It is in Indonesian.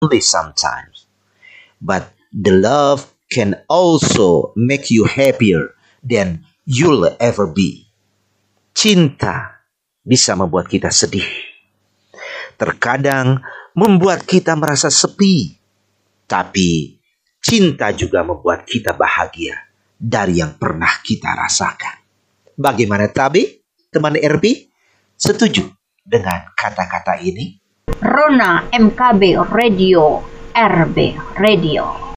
lonely sometimes. But the love can also make you happier than you'll ever be. Cinta bisa membuat kita sedih. Terkadang membuat kita merasa sepi. Tapi cinta juga membuat kita bahagia dari yang pernah kita rasakan. Bagaimana Tabi, teman RB? Setuju dengan kata-kata ini? Rona MKB Radio, RB Radio.